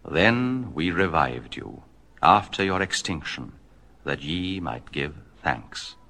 Then we revived you, after your extinction, that ye might give thanks.